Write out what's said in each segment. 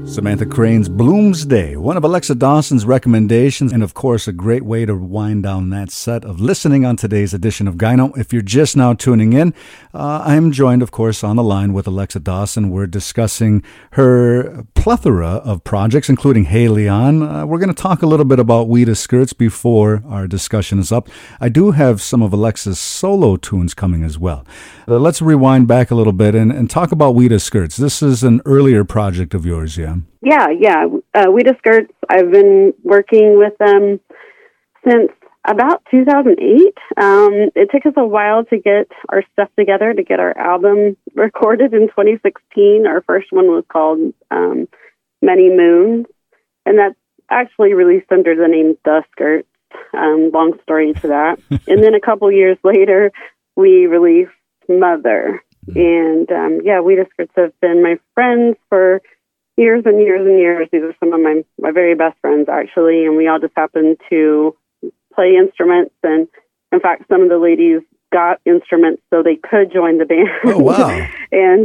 Samantha Crane's Bloomsday, one of Alexa Dawson's recommendations, and of course a great way to wind down that set of listening on today's edition of Gyno. If you're just now tuning in, I'm joined, of course, on the line with Alexa Dawson. We're discussing her plethora of projects, including Hey Leon. We're going to talk a little bit about Ouida Skirts before our discussion is up. I do have some of Alexa's solo tunes coming as well. Let's rewind back a little bit and talk about Ouida Skirts. This is an earlier project of yours, yeah? Yeah. Ouida Skirts, I've been working with them since about 2008. It took us a while to get our stuff together, to get our album recorded in 2016. Our first one was called Many Moons, and that's actually released under the name The Skirts. Long story to that. And then a couple years later, we released Mother. And Ouida Skirts have been my friends for years and years and years. These are some of my very best friends, actually, and we all just happen to play instruments. And in fact, some of the ladies got instruments so they could join the band. Oh, wow. And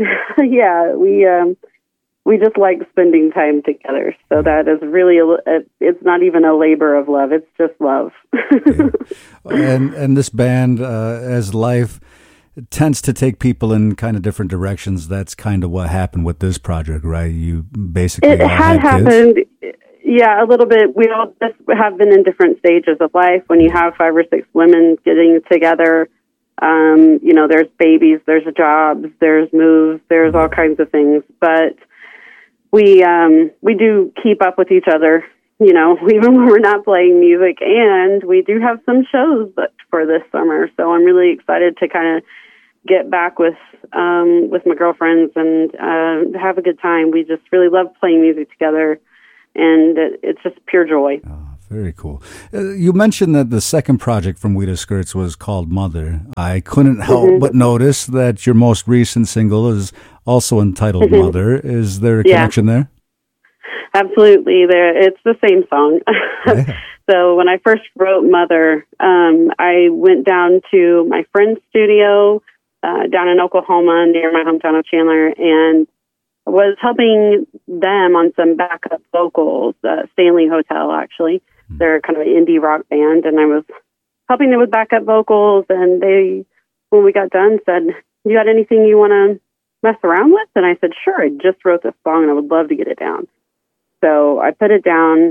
we just like spending time together. So that is really, it's not even a labor of love. It's just love. Yeah. And this band, as life tends to take people in kind of different directions. That's kind of what happened with this project, right? You basically it had happened. Yeah, a little bit. We all just have been in different stages of life. When you have 5 or 6 women getting together, there's babies, there's jobs, there's moves, there's all kinds of things. But we do keep up with each other, even when we're not playing music, and we do have some shows booked for this summer. So I'm really excited to kind of get back with my girlfriends and have a good time. We just really love playing music together, and it's just pure joy. Oh, very cool. You mentioned that the second project from Ouida Skirts was called Mother. I couldn't help but notice that your most recent single is also entitled Mother. Is there a connection there? Absolutely. It's the same song. Yeah. So when I first wrote Mother, I went down to my friend's studio down in Oklahoma near my hometown of Chandler, and was helping them on some backup vocals, Stanley Hotel, actually. They're kind of an indie rock band, and I was helping them with backup vocals, and they, when we got done, said, "You got anything you want to mess around with?" And I said, "Sure, I just wrote this song, and I would love to get it down." So I put it down,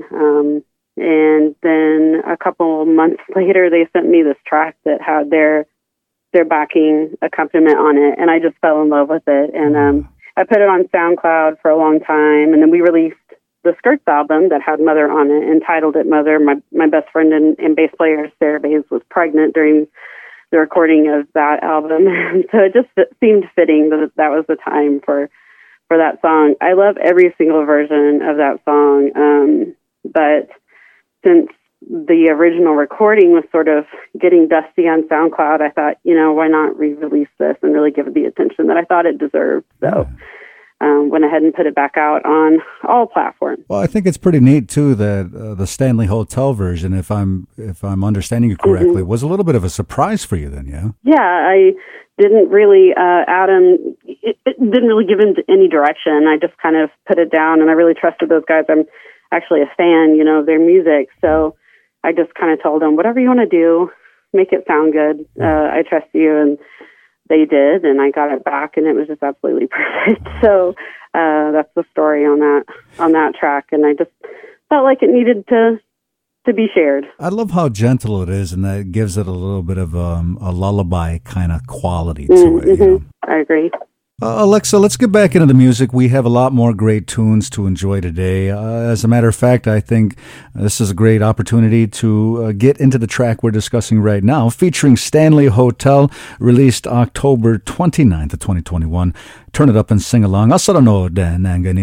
and then a couple months later, they sent me this track that had their backing accompaniment on it, and I just fell in love with it. And I put it on SoundCloud for a long time, and then we released the Skirts album that had Mother on it, entitled it Mother. My best friend and bass player, Sarah Bays, was pregnant during the recording of that album, so it just seemed fitting that was the time for that song. I love every single version of that song, but since the original recording was sort of getting dusty on SoundCloud, I thought, why not re-release this and really give it the attention that I thought it deserved. So went ahead and put it back out on all platforms. Well, I think it's pretty neat too that the Stanley Hotel version, if I'm understanding you correctly, was a little bit of a surprise for you then, yeah? Yeah, I didn't really Adam. It didn't really give him any direction. I just kind of put it down, and I really trusted those guys. I'm actually a fan, of their music, so I just kind of told them, whatever you want to do, make it sound good. I trust you, and they did, and I got it back, and it was just absolutely perfect. So that's the story on that track, and I just felt like it needed to be shared. I love how gentle it is, and that gives it a little bit of a lullaby kind of quality to it. I agree. Alexa, let's get back into the music. We have a lot more great tunes to enjoy today. As a matter of fact, I think this is a great opportunity to get into the track we're discussing right now, featuring Stanley Hotel, released October 29th of 2021. Turn it up and sing along. You ought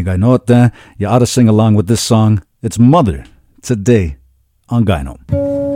to sing along with this song. It's Mother, today on Gyno.